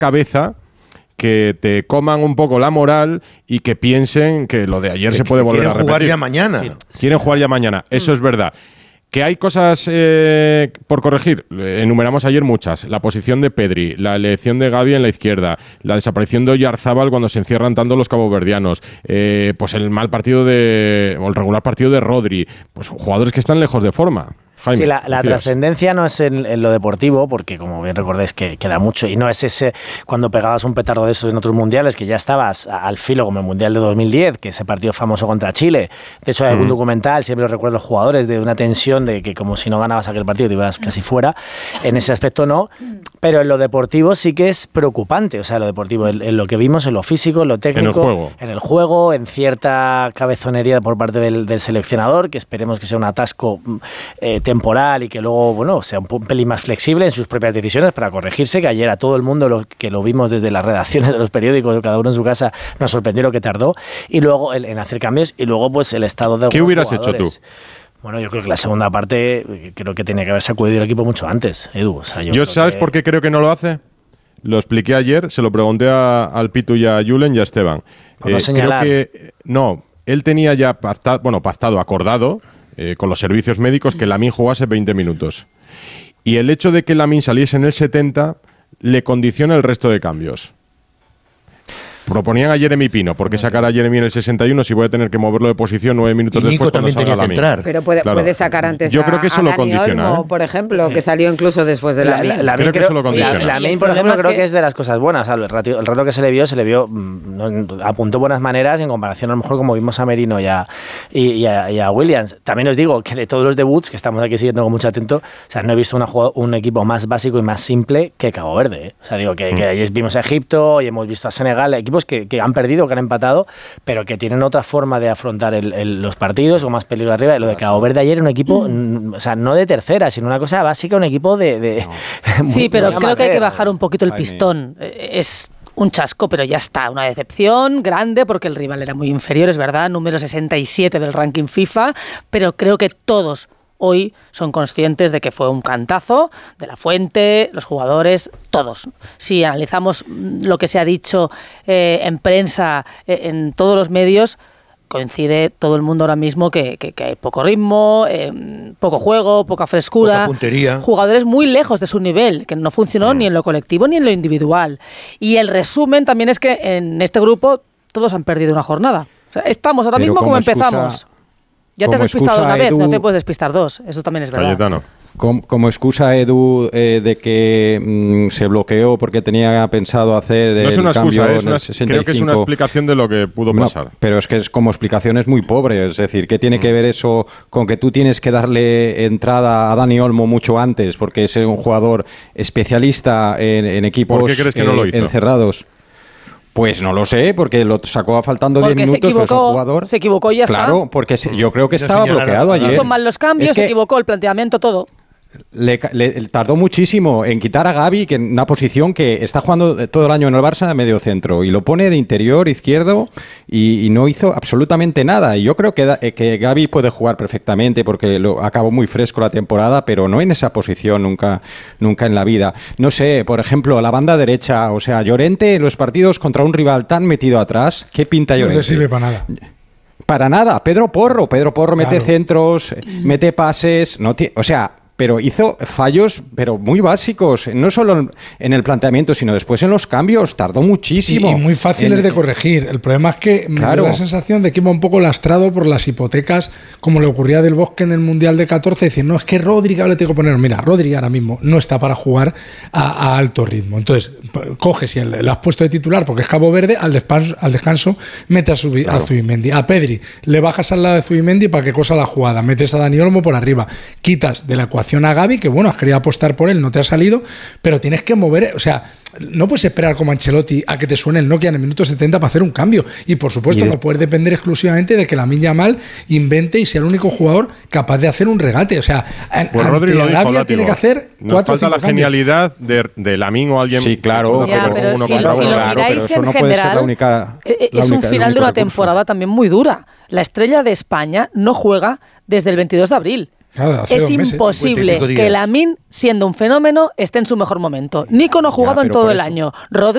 cabeza que te coman un poco la moral y que piensen que lo de ayer se puede volver a repetir. Quieren jugar ya mañana. Quieren jugar ya mañana, eso es verdad. Que hay cosas por corregir, enumeramos ayer muchas. La posición de Pedri, la elección de Gavi en la izquierda, la desaparición de Oyarzábal cuando se encierran tanto los caboverdianos, pues el mal partido o el regular partido de Rodri, pues jugadores que están lejos de forma. Jaime, sí, la trascendencia no es en lo deportivo, porque como bien recordáis que queda mucho, y no es ese cuando pegabas un petardo de esos en otros mundiales, que ya estabas al filo, como el Mundial de 2010, que ese partido famoso contra Chile. De eso hay algún documental, siempre lo recuerdo los jugadores, de una tensión de que como si no ganabas aquel partido te ibas casi fuera. En ese aspecto no, pero en lo deportivo sí que es preocupante. O sea, lo deportivo, en lo que vimos, en lo físico, en lo técnico, en el juego, en cierta cabezonería por parte del seleccionador, que esperemos que sea un atasco temporal y que luego, bueno, sea un pelín más flexible en sus propias decisiones para corregirse, que ayer a todo el mundo que lo vimos desde las redacciones de los periódicos, cada uno en su casa, nos sorprendió lo que tardó, y luego en hacer cambios, y luego pues el estado de ¿Qué hubieras hecho tú? Bueno, yo creo que la segunda parte creo que tenía que haber sacudido el equipo mucho antes, Edu. O sea, yo ¿sabes por qué creo que no lo hace? Lo expliqué ayer, se lo pregunté al Pitu y a Julen y a Esteban. No señalar. Creo que no, él tenía ya pactado, acordado con los servicios médicos que Lamine jugase 20 minutos. Y el hecho de que Lamine saliese en el 70 le condiciona el resto de cambios. Proponían a Jeremy Pino, ¿por qué sacar a Jeremy en el 61 si voy a tener que moverlo de posición 9 minutos después cuando salga Lamine? Pero puede sacar antes yo creo que eso lo Dani condiciona, Olmo, por ejemplo, que salió incluso después de Lamine. Creo que eso lo condiciona. Lamine, por ejemplo, creo que es de las cosas buenas. El rato que se le vio apuntó buenas maneras en comparación a lo mejor como vimos a Merino y a Williams. También os digo que de todos los debuts, que estamos aquí siguiendo con mucho atento, o sea, no he visto un equipo más básico y más simple que Cabo Verde. O sea, digo que ayer vimos a Egipto y hemos visto a Senegal, equipos que han perdido, que han empatado, pero que tienen otra forma de afrontar los partidos, con más peligro arriba. Lo de Cabo Verde ayer era un equipo, o sea, no de tercera, sino una cosa básica, un equipo de sí, pero creo que hay que bajar un poquito el pistón. Es un chasco, pero ya está. Una decepción grande porque el rival era muy inferior, es verdad, número 67 del ranking FIFA, pero creo que todos hoy son conscientes de que fue un cantazo de La Fuente, los jugadores, todos. Si analizamos lo que se ha dicho en prensa, en todos los medios, coincide todo el mundo ahora mismo que hay poco ritmo, poco juego, poca frescura, poca puntería. Jugadores muy lejos de su nivel, que no funcionó ni en lo colectivo ni en lo individual. Y el resumen también es que en este grupo todos han perdido una jornada. O sea, estamos ahora mismo como empezamos. Ya te has despistado una vez, no te puedes despistar dos. Eso también es verdad. Cayetano. Como excusa, Edu, de que se bloqueó porque tenía pensado hacer no es una el cambio excusa, en el 65. Creo que es una explicación de lo que pudo pasar. Pero es que como explicación es muy pobre. Es decir, ¿qué tiene que ver eso con que tú tienes que darle entrada a Dani Olmo mucho antes? Porque es un jugador especialista en equipos ¿Por qué crees que no lo hizo? Encerrados. Pues no lo sé, porque lo sacó faltando 10 minutos, pero es un jugador. Se equivocó y ya está. Claro, porque yo creo que estaba bloqueado ayer. Hizo mal los cambios, se equivocó el planteamiento, todo. Le tardó muchísimo en quitar a Gavi, que en una posición que está jugando todo el año en el Barça de medio centro, y lo pone de interior izquierdo y no hizo absolutamente nada. Y yo creo que Gavi puede jugar perfectamente porque acabó muy fresco la temporada, pero no en esa posición nunca en la vida. No sé, por ejemplo, la banda derecha, o sea, Llorente en los partidos contra un rival tan metido atrás, ¿qué pinta Llorente? No le sirve para nada. Para nada. Pedro Porro mete centros, mete pases, o sea, pero hizo fallos, pero muy básicos, no solo en el planteamiento, sino después en los cambios, tardó muchísimo. Y muy fáciles de corregir. El problema es que me da la sensación de que iba un poco lastrado por las hipotecas, como le ocurría a Del Bosque en el Mundial de 14, decir, no, es que Rodri, le tengo que poner, mira, Rodri ahora mismo no está para jugar a alto ritmo. Entonces, coges y lo has puesto de titular porque es Cabo Verde, al descanso mete a Zubimendi. A Pedri le bajas al lado de Zubimendi para que cosa la jugada, metes a Dani Olmo por arriba, quitas de la ecuación a Gavi, que bueno, has querido apostar por él, no te ha salido, pero tienes que mover, o sea, no puedes esperar como Ancelotti a que te suene el Nokia en el minuto 70 para hacer un cambio, y por supuesto no puedes depender exclusivamente de que Lamine Yamal invente y sea el único jugador capaz de hacer un regate, o sea, pues Rodri lo dijo, tiene que hacer 4 o 5 falta la genialidad de Lamine o alguien. Sí, claro, pero si lo miráis en general, es un final de una temporada también muy dura. La estrella de España no juega desde el 22 de abril. Es imposible que Lamine, siendo un fenómeno, esté en su mejor momento. Nico no ha jugado en todo el año. Rodri